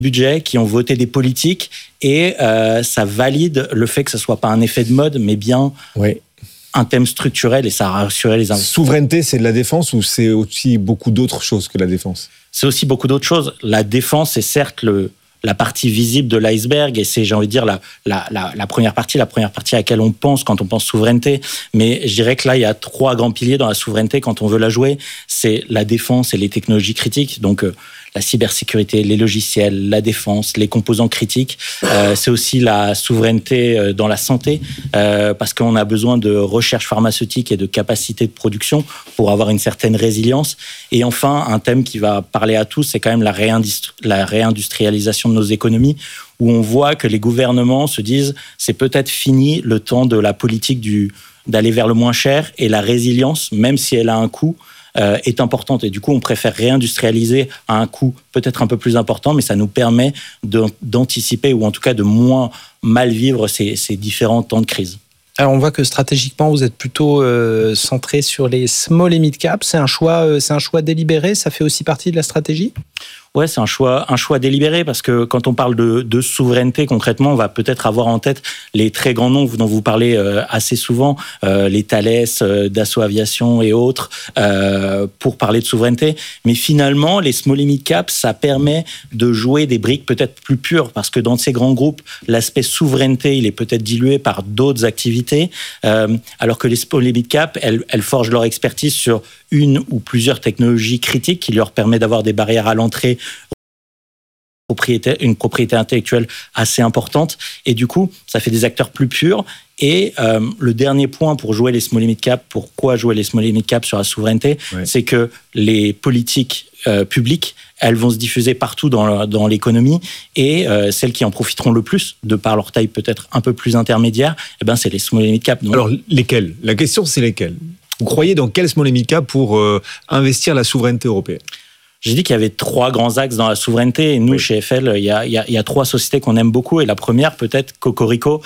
budget, qui ont voté des politiques, et ça valide le fait que ce soit pas un effet de mode, mais bien un thème structurel, et ça a rassuré les investisseurs. Souveraineté, c'est de la défense ou c'est aussi beaucoup d'autres choses que la défense ? C'est aussi beaucoup d'autres choses. La défense est certes la partie visible de l'iceberg, et c'est, j'ai envie de dire, la première partie à laquelle on pense quand on pense souveraineté. Mais je dirais que là, il y a 3 grands piliers dans la souveraineté quand on veut la jouer. C'est la défense et les technologies critiques, donc la cybersécurité, les logiciels, la défense, les composants critiques. C'est aussi la souveraineté dans la santé, parce qu'on a besoin de recherche pharmaceutique et de capacité de production pour avoir une certaine résilience. Et enfin, un thème qui va parler à tous, c'est quand même la réindustrialisation de nos économies, où on voit que les gouvernements se disent c'est peut-être fini le temps de la politique d'aller vers le moins cher, et la résilience, même si elle a un coût, est importante. Et du coup, on préfère réindustrialiser à un coût peut-être un peu plus important, mais ça nous permet d'anticiper, ou en tout cas de moins mal vivre ces différents temps de crise. Alors, on voit que stratégiquement, vous êtes plutôt centré sur les small et mid cap. C'est un choix délibéré. Ça fait aussi partie de la stratégie ? Ouais, c'est un choix délibéré, parce que quand on parle de souveraineté, concrètement, on va peut-être avoir en tête les très grands noms dont vous parlez assez souvent, les Thales, Dassault Aviation et autres, pour parler de souveraineté. Mais finalement, les small et mid cap, ça permet de jouer des briques peut-être plus pures, parce que dans ces grands groupes, l'aspect souveraineté, il est peut-être dilué par d'autres activités, alors que les small et mid cap, elles forgent leur expertise sur une ou plusieurs technologies critiques qui leur permettent d'avoir des barrières à l'entrée, une propriété intellectuelle assez importante, et du coup, ça fait des acteurs plus purs. Et le dernier point pour jouer les small et mid cap, pourquoi jouer les small et mid cap sur la souveraineté, c'est que les politiques publiques, elles vont se diffuser partout dans l'économie, et celles qui en profiteront le plus, de par leur taille peut-être un peu plus intermédiaire, c'est les small et mid cap. Donc, alors, lesquelles ? La question, c'est lesquelles ? Vous croyez dans quel small et mid cap pour investir la souveraineté européenne ? J'ai dit qu'il y avait 3 grands axes dans la souveraineté, et nous, chez Eiffel, il y a 3 sociétés qu'on aime beaucoup, et la première, peut-être, Cocorico,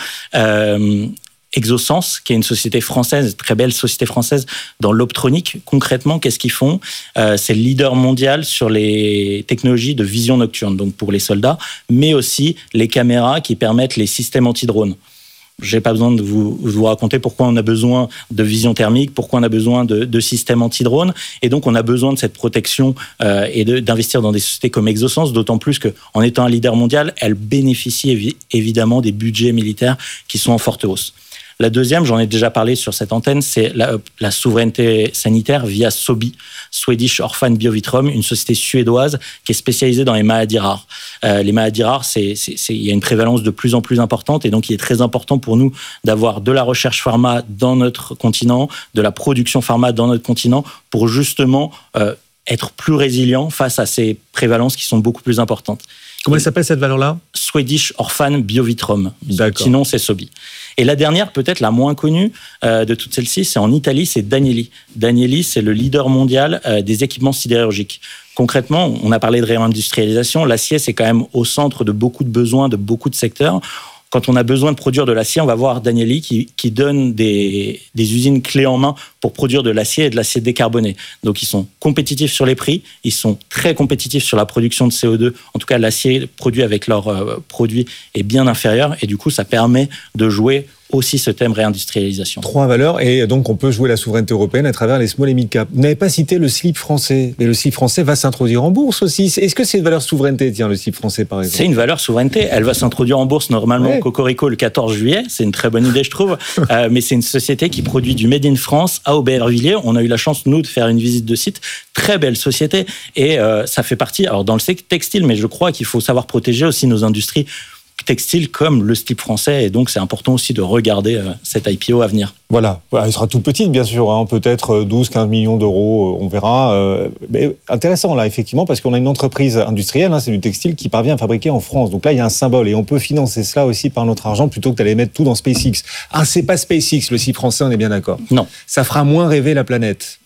Exosens, qui est une société française, très belle société française dans l'optronique. Concrètement, qu'est-ce qu'ils font ? C'est le leader mondial sur les technologies de vision nocturne, donc pour les soldats, mais aussi les caméras qui permettent les systèmes anti-drones. Je n'ai pas besoin de vous raconter pourquoi on a besoin de vision thermique, pourquoi on a besoin de systèmes anti-drones. Et donc, on a besoin de cette protection et d'investir dans des sociétés comme Exosens, d'autant plus qu'en étant un leader mondial, elle bénéficie évidemment des budgets militaires qui sont en forte hausse. La deuxième, j'en ai déjà parlé sur cette antenne, c'est la souveraineté sanitaire via Sobi, Swedish Orphan Biovitrum, une société suédoise qui est spécialisée dans les maladies rares. Les maladies rares, il y a une prévalence de plus en plus importante, et donc il est très important pour nous d'avoir de la recherche pharma dans notre continent, de la production pharma dans notre continent, pour justement être plus résilient face à ces prévalences qui sont beaucoup plus importantes. Comment elle s'appelle cette valeur-là ? Swedish Orphan Biovitrum. D'accord. Sinon, c'est Sobi. Et la dernière, peut-être la moins connue de toutes celles-ci, c'est en Italie, c'est Danieli. Danieli, c'est le leader mondial des équipements sidérurgiques. Concrètement, on a parlé de réindustrialisation. L'acier, c'est quand même au centre de beaucoup de besoins, de beaucoup de secteurs. Quand on a besoin de produire de l'acier, on va voir Danieli qui donne des usines clés en main pour produire de l'acier et de l'acier décarboné. Donc, ils sont compétitifs sur les prix, ils sont très compétitifs sur la production de CO2. En tout cas, l'acier produit avec leurs produits est bien inférieur, et du coup, ça permet de jouer aussi ce thème réindustrialisation. 3 valeurs, et donc on peut jouer la souveraineté européenne à travers les small et mid cap. Vous n'avez pas cité le slip français, mais le slip français va s'introduire en bourse aussi. Est-ce que c'est une valeur souveraineté, le slip français par exemple ? C'est une valeur souveraineté. Elle va s'introduire en bourse normalement au Cocorico le 14 juillet. C'est une très bonne idée, je trouve. Mais c'est une société qui produit du Made in France à Aubervilliers. On a eu la chance, nous, de faire une visite de site. Très belle société. Et ça fait partie, alors dans le secteur textile, mais je crois qu'il faut savoir protéger aussi nos industries textile comme le slip français, et donc c'est important aussi de regarder cette IPO à venir. Voilà, elle sera toute petite bien sûr, peut-être 12-15 millions d'euros, on verra. Mais intéressant là, effectivement, parce qu'on a une entreprise industrielle, c'est du textile, qui parvient à fabriquer en France. Donc là, il y a un symbole, et on peut financer cela aussi par notre argent plutôt que d'aller mettre tout dans SpaceX. C'est pas SpaceX, le slip français, on est bien d'accord. Non. Ça fera moins rêver la planète.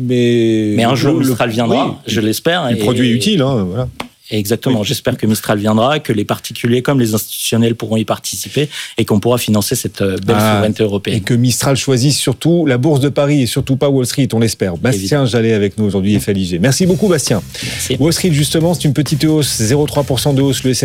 Mais un jour, Mistral viendra, je l'espère. Le produit est utile, voilà. Exactement. Oui. J'espère que Mistral viendra, que les particuliers comme les institutionnels pourront y participer, et qu'on pourra financer cette belle souveraineté européenne. Et que Mistral choisisse surtout la Bourse de Paris et surtout pas Wall Street, on l'espère. Bastien Jallet avec nous aujourd'hui, FLIG. Merci beaucoup, Bastien. Merci. Wall Street, justement, c'est une petite hausse, 0,3% de hausse. Le S&P